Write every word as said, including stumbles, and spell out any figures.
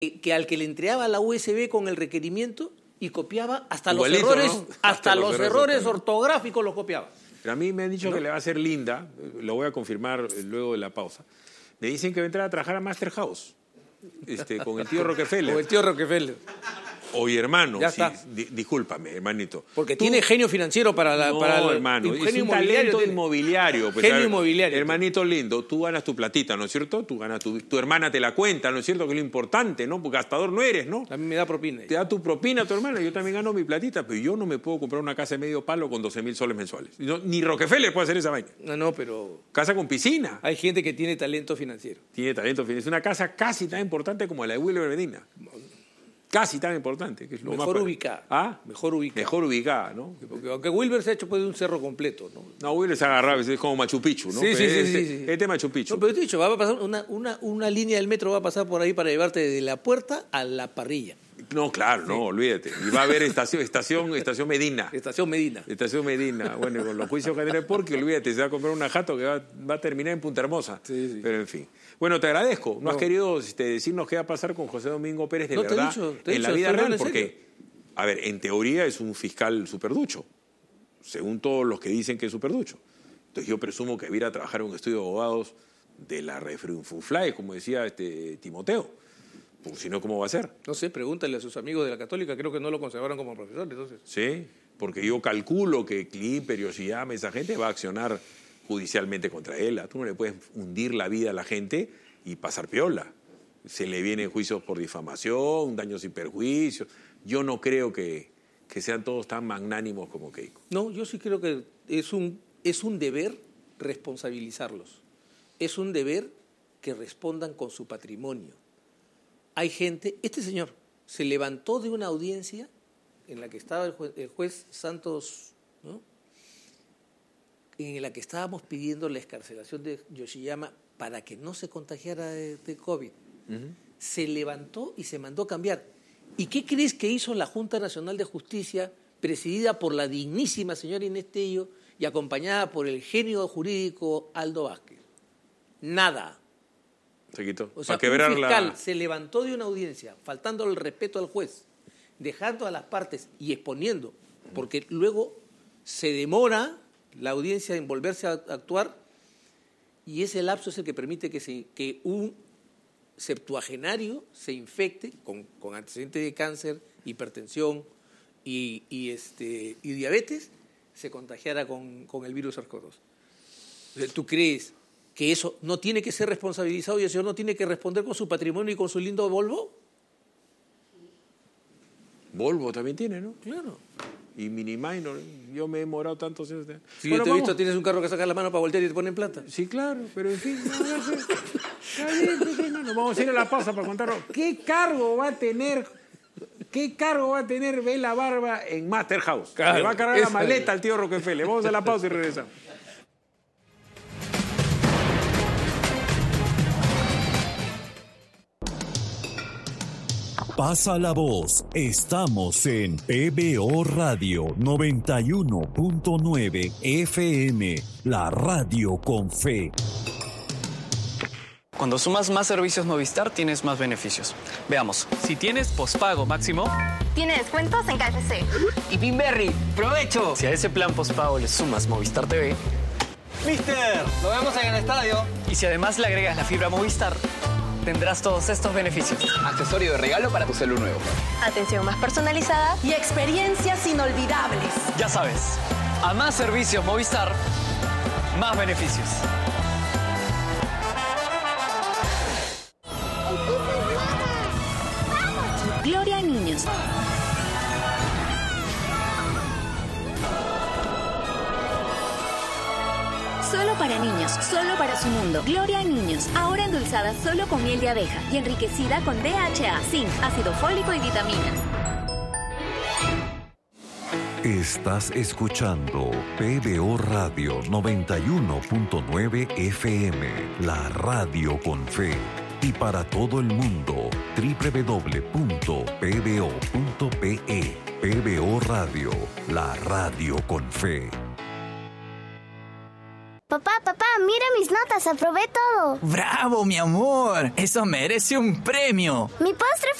que al que le entregaba la U S B con el requerimiento y copiaba hasta Igualito, los errores, ¿no? hasta, hasta los, los errores, errores ortográficos los copiaba. Pero a mí me han dicho ¿No? que le va a ser linda, lo voy a confirmar luego de la pausa. Me dicen que va a entrar a trabajar a Master House, este, con el tío Rockefeller. Con el tío Rockefeller. Oye, hermano, Ya sí, está. di, discúlpame, hermanito. Porque Tú- tiene genio financiero para la... No, para la- hermano, un es genio un inmobiliario talento tiene. inmobiliario. Pues, Genio a ver, inmobiliario. Hermanito lindo, tú ganas tu platita, ¿no es cierto? Tú ganas tu, tu hermana te la cuenta, ¿no es cierto? Que es lo importante, ¿no? Porque gastador no eres, ¿no? A mí me da propina. Te da tu propina tu hermana, yo también gano mi platita, pero yo no me puedo comprar una casa de medio palo con doce mil soles mensuales. No, ni Rockefeller puede hacer esa vaina. No, no, pero Casa con piscina. hay gente que tiene talento financiero. Tiene talento. Es una casa casi tan importante como la de Wilber Medina. Casi tan importante. Que es lo Mejor más... ubicada. ¿Ah? Mejor ubicada. Mejor ubicada, ¿no? Porque aunque Wilber se ha hecho pues, de un cerro completo, ¿no? No, Wilber se ha agarrado, es como Machu Picchu, ¿no? Sí, sí, Pero sí, este, sí, sí. Este es Machu Picchu. No, pero te he dicho, va a pasar una, una, una línea del metro va a pasar por ahí para llevarte desde la puerta a la parrilla. No, claro, no, olvídate. Y va a haber estación, estación, estación Medina. Estación Medina. Estación Medina. Bueno, con los juicios que tiene porque olvídate, se va a comprar una jato que va, va a terminar en Punta Hermosa. Sí, sí. Pero en fin. Bueno, te agradezco. No, No. has querido este, decirnos qué va a pasar con José Domingo Pérez de No, te he verdad dicho, te he en la dicho, vida estoy real, hablando en porque, serio. a ver, en teoría es un fiscal superducho, según todos los que dicen que es superducho. Entonces yo presumo que va a ir a trabajar en un estudio de abogados de la Refrunfuflae, como decía este Timoteo. Porque si no, ¿cómo va a ser? No sé, pregúntale a sus amigos de la Católica, creo que no lo conservaron como profesor, entonces. Sí, porque yo calculo que Clipper, Yoshiyama, esa gente va a accionar judicialmente contra él. Tú no le puedes hundir la vida a la gente y pasar piola. Se le vienen juicios por difamación, daños y perjuicios. Yo no creo que, que sean todos tan magnánimos como Keiko. No, yo sí creo que es un, es un deber responsabilizarlos. Es un deber que respondan con su patrimonio. Hay gente, este señor se levantó de una audiencia en la que estaba el juez, el juez Santos, ¿no? En la que estábamos pidiendo la excarcelación de Yoshiyama para que no se contagiara de, de COVID. Uh-huh. Se levantó y se mandó cambiar. ¿Y qué crees que hizo la Junta Nacional de Justicia, presidida por la dignísima señora Inés Tello y acompañada por el genio jurídico Aldo Vázquez? Nada. Se quitó. O sea, Para un quebrar fiscal la... se levantó de una audiencia, faltando el respeto al juez, dejando a las partes y exponiendo, porque luego se demora la audiencia en volverse a actuar y ese lapso es el que permite que, se, que un septuagenario se infecte con, con antecedentes de cáncer, hipertensión y, y, este, y diabetes, se contagiara con, con el virus SARS-CoV dos. ¿Tú crees que eso no tiene que ser responsabilizado y el señor no tiene que responder con su patrimonio y con su lindo Volvo? Volvo también tiene, ¿no? Claro. Y Mini Minor. Yo me he demorado tantos años. Si Bueno, yo te he vamos. visto, tienes un carro que sacas la mano para voltear y te ponen plata. Sí, claro, pero en fin. No, no sé. Está bien, pues, hermano, vamos a ir a la pausa para contar. ¿Qué cargo va a tener, qué cargo va a tener Bela Barba en Master House? Claro, Le va a cargar la esa maleta es. al tío Rockefeller. Vamos a la pausa y regresamos. Pasa la voz, estamos en P B O Radio noventa y uno punto nueve F M, la radio con fe. Cuando sumas más servicios Movistar, tienes más beneficios. Veamos. Si tienes pospago máximo, Tiene descuentos en K F C. Y Pinberry, ¡provecho! Si a ese plan pospago le sumas Movistar T V. Mister, lo vemos en el estadio. y si además le agregas la fibra Movistar, tendrás todos estos beneficios. Accesorio de regalo para tu celu nuevo. Atención más personalizada y experiencias inolvidables. Ya sabes, a más servicios Movistar, más beneficios. Gloria a niños. Solo para niños, solo para su mundo. Gloria a niños, ahora endulzada solo con miel de abeja y enriquecida con D H A, zinc, ácido fólico y vitaminas. Estás escuchando P B O Radio noventa y uno punto nueve F M, la radio con fe. Y para todo el mundo, doble u doble u doble u punto p b o punto p e. P B O Radio, la radio con fe. Papá, papá, mira mis notas, aprobé todo. ¡Bravo, mi amor! Eso merece un premio. Mi postre